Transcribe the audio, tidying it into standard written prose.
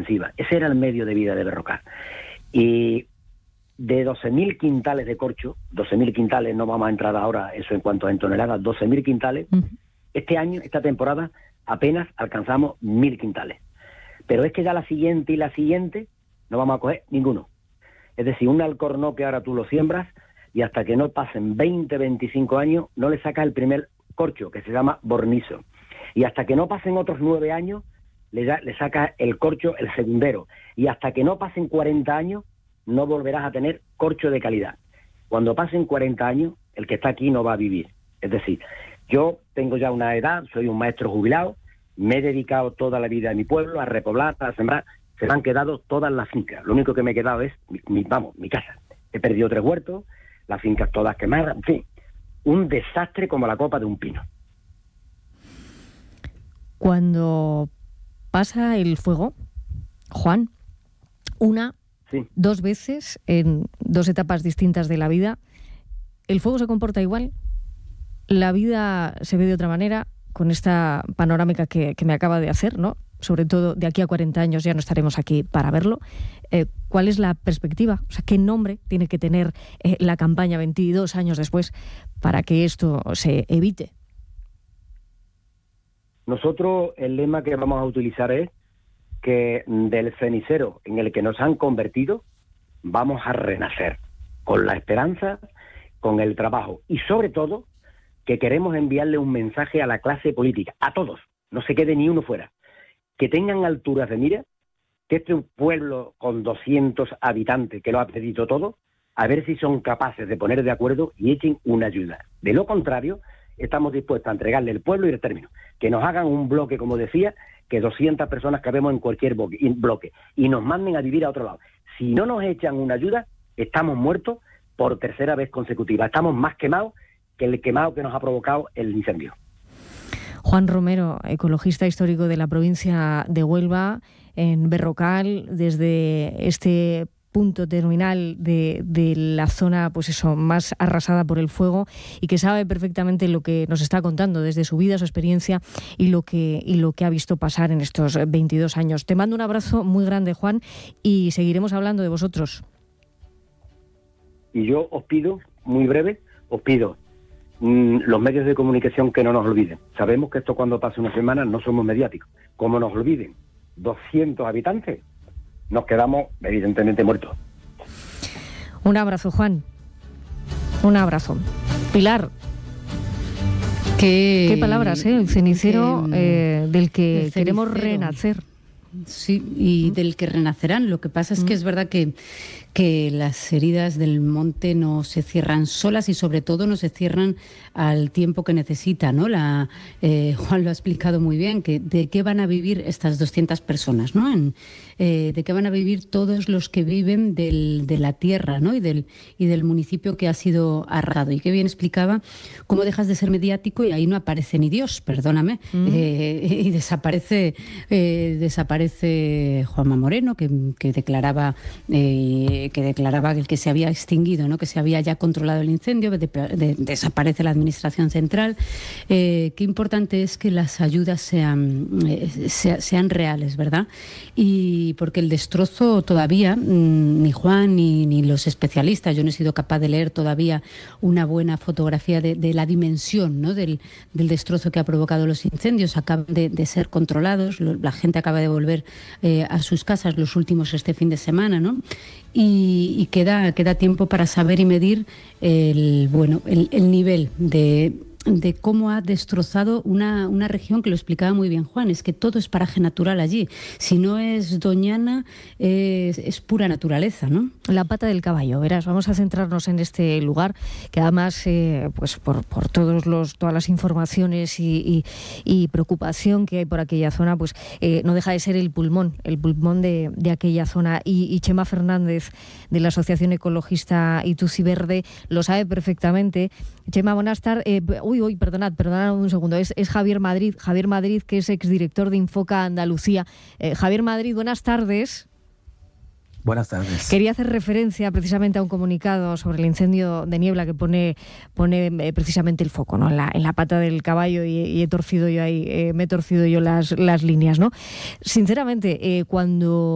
intensiva. Ese era el medio de vida de Berrocal. Y de 12.000 quintales de corcho, 12.000 quintales, no vamos a entrar ahora eso en cuanto a en toneladas, 12.000 quintales, este año, esta temporada, apenas alcanzamos 1.000 quintales. Pero es que ya la siguiente y la siguiente no vamos a coger ninguno. Es decir, un alcornoque ahora tú lo siembras y hasta que no pasen 20, 25 años no le sacas el primer corcho, que se llama bornizo. Y hasta que no pasen otros 9 años le sacas el corcho, el segundero. Y hasta que no pasen 40 años no volverás a tener corcho de calidad. Cuando pasen 40 años, el que está aquí no va a vivir. Es decir, yo tengo ya una edad, soy un maestro jubilado, me he dedicado toda la vida a mi pueblo, a repoblar, a sembrar. Se me han quedado todas las fincas. Lo único que me he quedado es mi casa. He perdido 3 huertos, las fincas todas quemadas, en fin, un desastre como la copa de un pino. Cuando pasa el fuego, Juan, dos veces, en 2 etapas distintas de la vida, ¿el fuego se comporta igual? ¿La vida se ve de otra manera? Con esta panorámica que me acaba de hacer, ¿no? Sobre todo de aquí a 40 años ya no estaremos aquí para verlo. ¿Cuál es la perspectiva? O sea, ¿qué nombre tiene que tener la campaña 22 años después para que esto se evite? Nosotros el lema que vamos a utilizar es que del cenicero en el que nos han convertido vamos a renacer con la esperanza, con el trabajo y sobre todo que queremos enviarle un mensaje a la clase política, a todos, no se quede ni uno fuera, que tengan alturas de mira, que este es un pueblo con 200 habitantes que lo ha pedido todo, a ver si son capaces de poner de acuerdo y echen una ayuda. De lo contrario, estamos dispuestos a entregarle el pueblo y el término, que nos hagan un bloque, como decía, que 200 personas cabemos en cualquier bloque y nos manden a vivir a otro lado. Si no nos echan una ayuda, estamos muertos por 3ª vez consecutiva. Estamos más quemados que el quemado que nos ha provocado el incendio. Juan Romero, ecologista histórico de la provincia de Huelva, en Berrocal, desde este punto terminal de la zona, pues eso, más arrasada por el fuego, y que sabe perfectamente lo que nos está contando desde su vida, su experiencia y lo que ha visto pasar en estos 22 años. Te mando un abrazo muy grande, Juan, y seguiremos hablando de vosotros. Y yo os pido, muy breve, los medios de comunicación que no nos olviden. Sabemos que esto cuando pase una semana no somos mediáticos. Como nos olviden 200 habitantes, nos quedamos evidentemente muertos. Un abrazo, Juan. Un abrazo. Pilar. Qué palabras, ¿eh? El cenicero del que queremos renacer. Sí, y del que renacerán. Lo que pasa es que es verdad que las heridas del monte no se cierran solas y sobre todo no se cierran al tiempo que necesita, ¿no? Juan lo ha explicado muy bien, que de qué van a vivir estas 200 personas, ¿no? De qué van a vivir todos los que viven de la tierra, ¿no? y del municipio que ha sido arrasado. Y qué bien explicaba cómo dejas de ser mediático y ahí no aparece ni Dios, perdóname, y desaparece Juanma Moreno, que declaraba el que se había extinguido, ¿no? Que se había ya controlado el incendio, desaparece la administración central. Qué importante es que las ayudas sean reales, ¿verdad? Y porque el destrozo todavía, ni Juan ni los especialistas, yo no he sido capaz de leer todavía una buena fotografía de la dimensión, ¿no? del destrozo que ha provocado los incendios. Acaban de ser controlados, la gente acaba de volver a sus casas, los últimos este fin de semana, ¿no? Y queda tiempo para saber y medir el nivel de cómo ha destrozado una región, que lo explicaba muy bien Juan, es que todo es paraje natural allí. Si no es Doñana, es pura naturaleza, ¿no? La pata del caballo, verás, vamos a centrarnos en este lugar, que además, pues por todas las informaciones y preocupación que hay por aquella zona, pues no deja de ser el pulmón de aquella zona. Y Chema Fernández, de la Asociación Ecologista Itusi Verde, lo sabe perfectamente. Chema, buenas tardes. Perdonad un segundo. Es Javier Madrid, que es exdirector de Infoca Andalucía. Javier Madrid, buenas tardes. Buenas tardes. Quería hacer referencia precisamente a un comunicado sobre el incendio de Niebla que pone precisamente el foco, ¿no? en la pata del caballo, y me he torcido yo las líneas, ¿no? Sinceramente, cuando